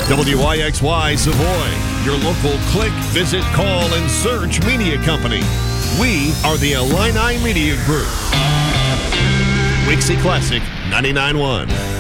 WIXY Savoy, your local click, visit, call, and search media company. We are the Illini Media Group. Wixie Classic 99.1.